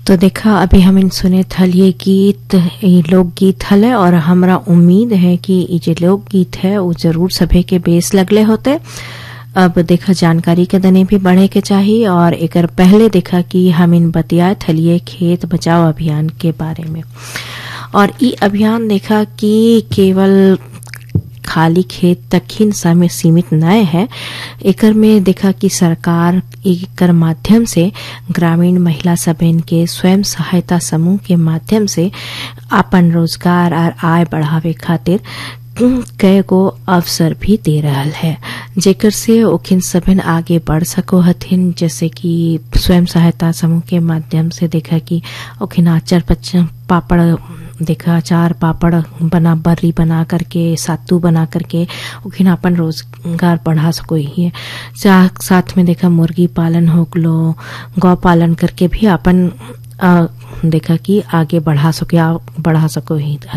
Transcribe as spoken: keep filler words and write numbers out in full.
तो देखा अभी हम इन सुने थल ये गीत ये लोकगीत हले और हमरा उम्मीद है कि ये जो लोकगीत है वो जरूर सभे के बेस लगले होते। अब देखा जानकारी के दने भी बढ़े के चाहिए और एकर पहले देखा कि हम इन बतियाए थलिए खेत बचाओ अभियान के बारे में। और ई अभियान देखा कि केवल खाली खेत तक ही समय सीमित न है, एकर में देखा कि सरकार एकर माध्यम से ग्रामीण महिला सभेन के स्वयं सहायता समूह के माध्यम से अपन रोजगार और आय बढ़ावे खातिर कई गो अवसर भी दे रहल है, जेकर से ओखिन सभेन आगे बढ़ सको हथिन। जैसे कि स्वयं सहायता समूह के माध्यम से देखा कि ओखिन आचार पापड़ देखा अचार पापड़ बना बर्री बना करके सातू बना करके ओखिन अपन रोजगार बढ़ा सको ही। साथ में देखा मुर्गी पालन होगलो, गौ पालन करके भी अपन देखा कि आगे बढ़ा सको बढ़ा सको ही।